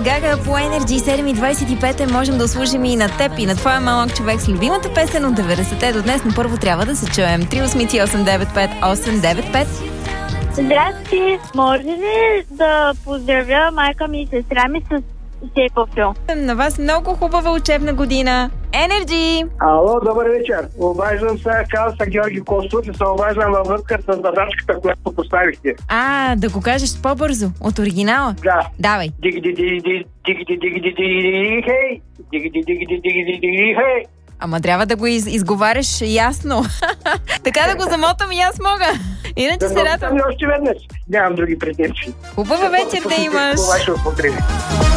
Гага по Energy 7:25 можем да слушаме и на теб, и на твоя малък човек с любимата песен от 90-те до днес, но първо трябва да се чуем. 383-895-895. Здрасти! Може ли да поздравя майка ми и сестра ми с Сейпофил? На вас много хубава учебна година. Energy! Ало, добър вечер. Обаждам се, казвам се Георги Костов и се обаждам във връзка с задачката, която поставихте. Да го кажеш по-бързо, от оригинала? Да. Давай. Диги-ди-диги-ди-диги-ди-хей! Диги-ди-диги-ди-диги-ди-хей! Ама трябва да го изговаряш ясно. Така да го замотам и аз мога. Иначе се радвам. Още веднъж. Нямам други претенции. Хубава вечер да имаш. По ваше употреби.